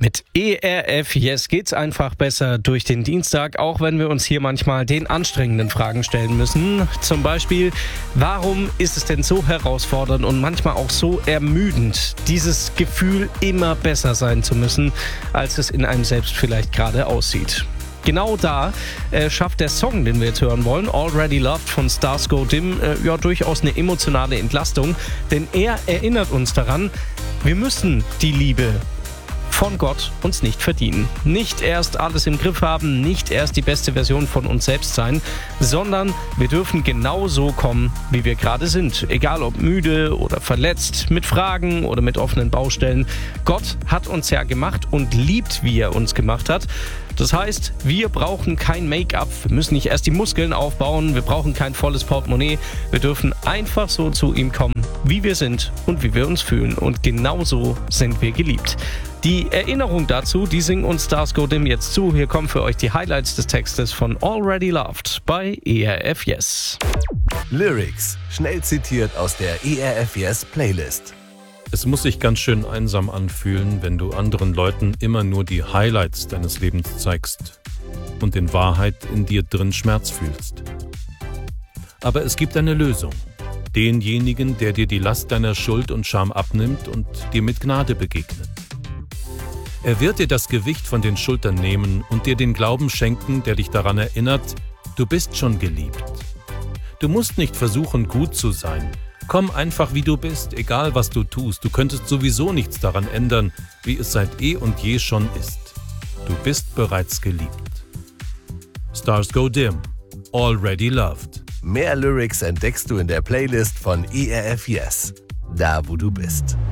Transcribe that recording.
Mit ERF Yes geht's einfach besser durch den Dienstag, auch wenn wir uns hier manchmal den anstrengenden Fragen stellen müssen. Zum Beispiel, warum ist es denn so herausfordernd und manchmal auch so ermüdend, dieses Gefühl, immer besser sein zu müssen, als es in einem selbst vielleicht gerade aussieht? Genau da schafft der Song, den wir jetzt hören wollen, Already Loved von Stars Go Dim, durchaus eine emotionale Entlastung. Denn er erinnert uns daran, wir müssen die Liebe von Gott uns nicht verdienen. Nicht erst alles im Griff haben, nicht erst die beste Version von uns selbst sein, sondern wir dürfen genau so kommen, wie wir gerade sind. Egal ob müde oder verletzt, mit Fragen oder mit offenen Baustellen. Gott hat uns ja gemacht und liebt, wie er uns gemacht hat. Das heißt, wir brauchen kein Make-up, wir müssen nicht erst die Muskeln aufbauen, wir brauchen kein volles Portemonnaie. Wir dürfen einfach so zu ihm kommen, wie wir sind und wie wir uns fühlen. Und genauso sind wir geliebt. Die Erinnerung dazu, die singen uns Stars Go Dim jetzt zu. Hier kommen für euch die Highlights des Textes von Already Loved bei ERF Yes. Lyrics, schnell zitiert aus der ERF Yes Playlist. Es muss sich ganz schön einsam anfühlen, wenn du anderen Leuten immer nur die Highlights deines Lebens zeigst und in Wahrheit in dir drin Schmerz fühlst. Aber es gibt eine Lösung. Denjenigen, der dir die Last deiner Schuld und Scham abnimmt und dir mit Gnade begegnet. Er wird dir das Gewicht von den Schultern nehmen und dir den Glauben schenken, der dich daran erinnert, du bist schon geliebt. Du musst nicht versuchen, gut zu sein. Komm einfach, wie du bist, egal was du tust. Du könntest sowieso nichts daran ändern, wie es seit eh und je schon ist. Du bist bereits geliebt. Stars Go Dim, Already Loved. Mehr Lyrics entdeckst du in der Playlist von ERF Yes, da wo du bist.